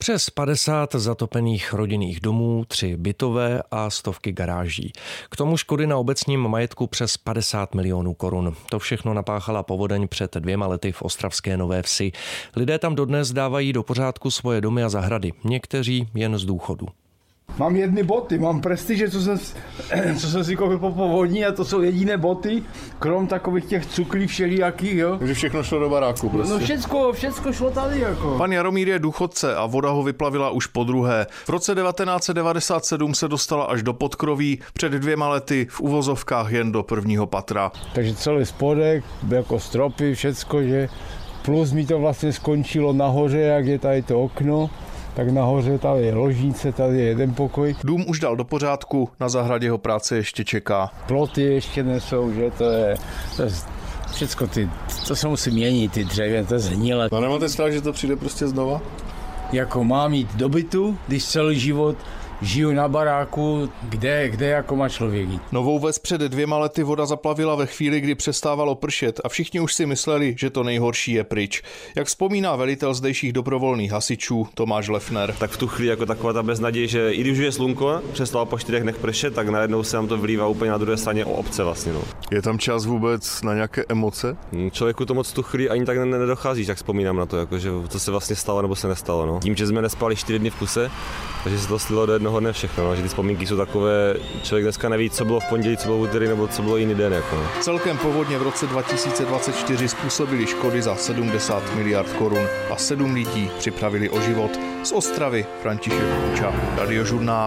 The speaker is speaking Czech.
Přes 50 zatopených rodinných domů, 3 bytové a stovky garáží. K tomu škody na obecním majetku přes 50 milionů korun. To všechno napáchala povodeň před 2 lety v ostravské Nové Vsi. Lidé tam dodnes dávají do pořádku svoje domy a zahrady, někteří jen z důchodu. Mám jedny boty, mám Prestiže, co jsem si koupil po povodní, a to jsou jediné boty, krom takových těch cuklí všelijakých, jo. Takže všechno šlo do baráku prostě. No všecko šlo tady, jako. Pan Jaromír je důchodce a voda ho vyplavila už podruhé. V roce 1997 se dostala až do podkroví, před 2 lety v uvozovkách jen do prvního patra. Takže celý spodek, jako stropy, všecko, že plus mi to vlastně skončilo nahoře, jak je tady to okno. Tak nahoře tady je ložnice, tady je jeden pokoj. Dům už dal do pořádku, na zahradě ho práce ještě čeká. Ploty ještě nesou, že to je všecko to se musí měnit, ty dřevě, to je zhnilé. No nemáte strach, že to přijde prostě znova? Jako mám jít do bytu, když celý život žiju na baráku, kde jako má člověk jít. Novou Ves před 2 lety voda zaplavila ve chvíli, kdy přestávalo pršet a všichni už si mysleli, že to nejhorší je pryč. Jak vzpomíná velitel zdejších dobrovolných hasičů Tomáš Lefner. Tak v tu chvíli jako taková ta beznaděj, že i když už je slunko, přestalo po 4 dnech pršet, tak najednou se nám to vlívá úplně na druhé straně o obce vlastně. No. Je tam čas vůbec na nějaké emoce? Člověku to moc tu chvíli ani tak nedochází, tak vzpomínám na to, jako, že co se vlastně stalo nebo se nestalo. No. Tím, že jsme nespali 4 dny v kuse, takže se to slilo do jednoho dne všechno, no, že ty vzpomínky jsou takové, člověk dneska neví, co bylo v pondělí, co bylo v úterý nebo co bylo jiný den. Jako, no. Celkem povodně v roce 2024 způsobili škody za 70 miliard korun a 7 lidí připravili o život. Z Ostravy František Kuča, Radiožurnál.